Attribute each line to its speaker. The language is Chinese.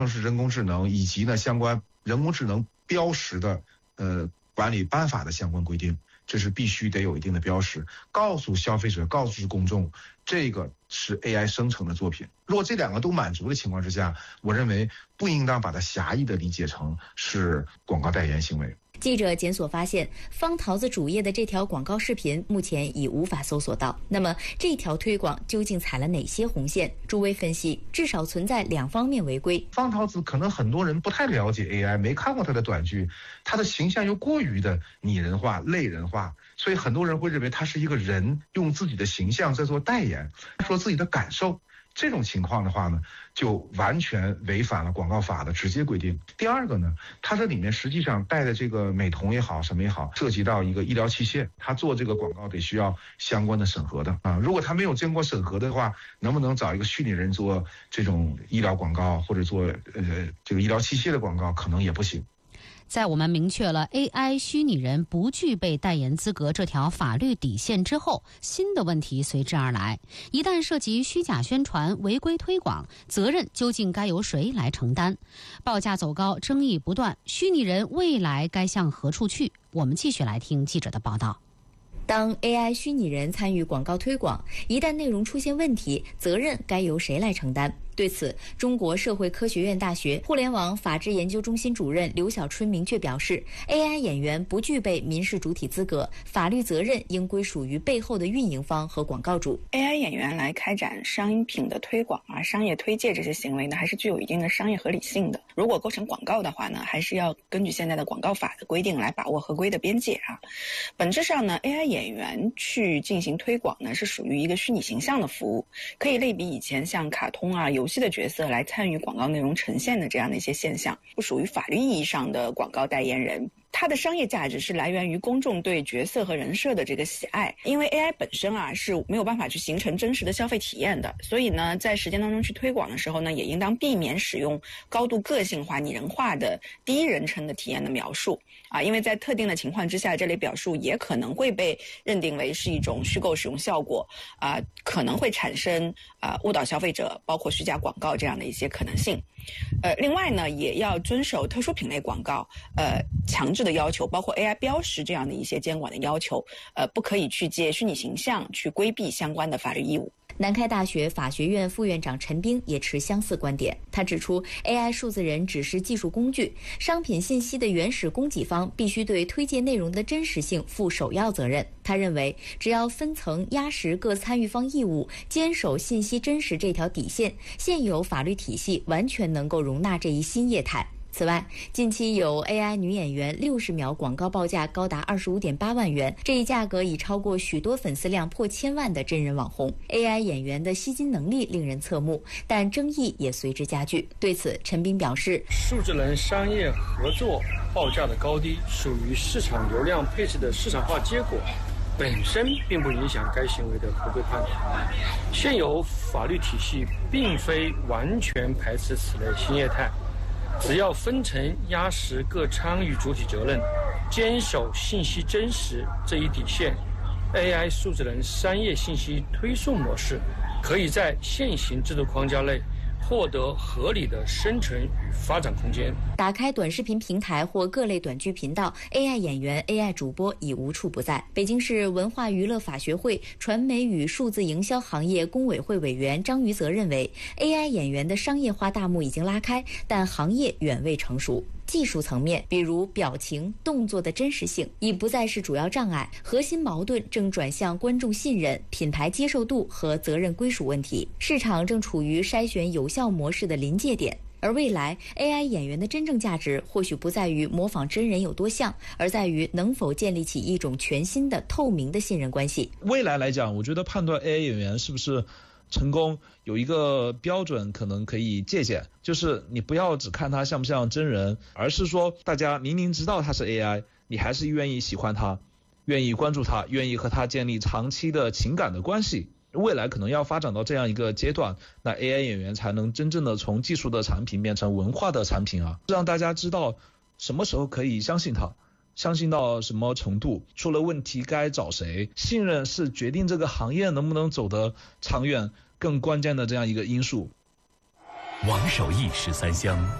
Speaker 1: 是人工智能以及呢相关人工智能标识的管理办法的相关规定，这是必须得有一定的标识，告诉消费者，告诉公众，这个是 AI 生成的作品。如果这两个都满足的情况之下，我认为不应当把它狭义的理解成是广告代言行为。
Speaker 2: 记者检索发现，方桃子主页的这条广告视频目前已无法搜索到。那么，这条推广究竟踩了哪些红线？朱威分析，至少存在2方面违规。
Speaker 1: 方桃子可能很多人不太了解 AI， 没看过他的短剧，他的形象又过于的拟人化、类人化，所以很多人会认为他是一个人用自己的形象在做代言，说自己的感受。这种情况的话呢，就完全违反了广告法的直接规定。第二个呢，它这里面实际上带的这个美瞳也好，什么也好，涉及到一个医疗器械，它做这个广告得需要相关的审核的啊。如果它没有经过审核的话，能不能找一个虚拟人做这种医疗广告，或者做这个医疗器械的广告，可能也不行。
Speaker 3: 在我们明确了 AI 虚拟人不具备代言资格这条法律底线之后，新的问题随之而来。一旦涉及虚假宣传、违规推广，责任究竟该由谁来承担？报价走高，争议不断，虚拟人未来该向何处去？我们继续来听记者的报道。
Speaker 2: 当 AI 虚拟人参与广告推广，一旦内容出现问题，责任该由谁来承担？对此，中国社会科学院大学互联网法治研究中心主任刘小春明确表示 ，AI 演员不具备民事主体资格，法律责任应归属于背后的运营方和广告主。
Speaker 4: AI 演员来开展商品的推广啊、商业推介这些行为呢，还是具有一定的商业合理性的。如果构成广告的话呢，还是要根据现在的广告法的规定来把握合规的边界啊。本质上呢 ，AI 演员去进行推广呢，是属于一个虚拟形象的服务，可以类比以前像卡通啊、游戏的角色来参与广告内容呈现的这样的一些现象，不属于法律意义上的广告代言人。它的商业价值是来源于公众对角色和人设的这个喜爱，因为 AI 本身啊是没有办法去形成真实的消费体验的，所以呢，在实践当中去推广的时候呢，也应当避免使用高度个性化、拟人化的第一人称的体验的描述啊，因为在特定的情况之下，这类表述也可能会被认定为是一种虚构使用效果啊，可能会产生误导消费者，包括虚假广告这样的一些可能性。另外呢，也要遵守特殊品类广告强制的要求，包括 AI 标识这样的一些监管的要求，不可以去借虚拟形象去规避相关的法律义务。
Speaker 2: 南开大学法学院副院长陈斌也持相似观点。他指出 ，AI 数字人只是技术工具，商品信息的原始供给方必须对推荐内容的真实性负首要责任。他认为，只要分层压实各参与方义务，坚守信息真实这条底线，现有法律体系完全能够容纳这一新业态。此外，近期有 AI 女演员60秒广告报价高达25.8万元，这一价格已超过许多粉丝量破1000万的真人网红。AI 演员的吸金能力令人侧目，但争议也随之加剧。对此，陈斌表示，
Speaker 5: 数字人商业合作报价的高低属于市场流量配置的市场化结果，本身并不影响该行为的合规判断。现有法律体系并非完全排斥此类新业态，只要分层压实各参与主体责任，坚守信息真实这一底线， AI 数字人商业信息推送模式可以在现行制度框架内获得合理的生存与发展空间。
Speaker 2: 打开短视频平台或各类短剧频道， AI 演员、AI 主播已无处不在。北京市文化娱乐法学会传媒与数字营销行业工委会委员张于泽认为， AI 演员的商业化大幕已经拉开，但行业远未成熟。技术层面，比如表情、动作的真实性已不再是主要障碍，核心矛盾正转向观众信任、品牌接受度和责任归属问题。市场正处于筛选有效模式的临界点，而未来 AI 演员的真正价值或许不在于模仿真人有多像，而在于能否建立起一种全新的透明的信任关系。
Speaker 6: 未来来讲，我觉得判断 AI 演员是不是成功有一个标准可能可以借鉴，就是你不要只看他像不像真人，而是说大家明明知道他是 AI， 你还是愿意喜欢他，愿意关注他，愿意和他建立长期的情感的关系。未来可能要发展到这样一个阶段，那 AI 演员才能真正的从技术的产品变成文化的产品啊，让大家知道什么时候可以相信他，相信到什么程度，出了问题该找谁。信任是决定这个行业能不能走得长远更关键的这样一个因素。
Speaker 7: 王守义13香。